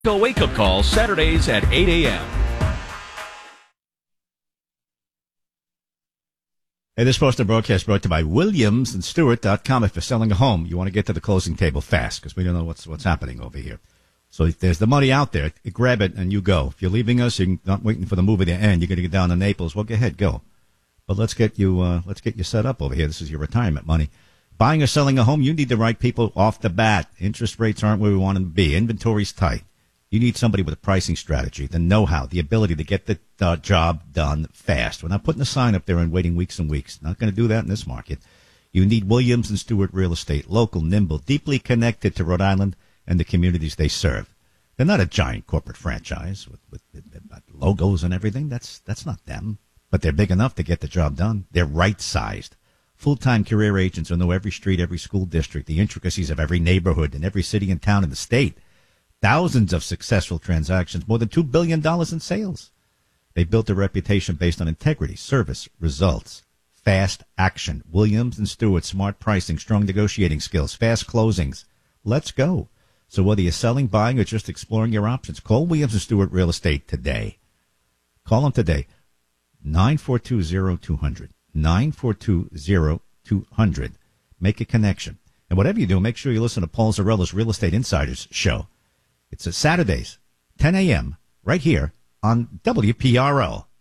A wake-up call Saturdays at 8 a.m. Hey, this Boston broadcast brought to you by WilliamsandStewart.com. If you're selling a home, you want to get to the closing table fast because we don't know what's happening over here. So if there's the money out there, you grab it and you go. If you're leaving us, you're not waiting for the movie to end. You're going to get down to Naples. Well, go ahead, go. But let's get you set up over here. This is your retirement money. Buying or selling a home, you need the right people off the bat. Interest rates aren't where we want them to be. Inventory's tight. You need somebody with a pricing strategy, the know-how, the ability to get the job done fast. We're not putting a sign up there and waiting weeks and weeks. Not going to do that in this market. You need Williams and Stewart Real Estate, local, nimble, deeply connected to Rhode Island and the communities they serve. They're not a giant corporate franchise with logos and everything. That's not them. But they're big enough to get the job done. They're right-sized. Full-time career agents who know every street, every school district, the intricacies of every neighborhood and every city and town in the state. Thousands of successful transactions, more than $2 billion in sales. They built a reputation based on integrity, service, results, fast action. Williams and Stewart, smart pricing, strong negotiating skills, fast closings. Let's go. So whether you're selling, buying, or just exploring your options, call Williams and Stewart Real Estate today. Call them today. 942-0200. 942-0200. Make a connection. And whatever you do, make sure you listen to Paul Zarella's Real Estate Insiders show. It's Saturdays, 10 a.m., right here on WPRO.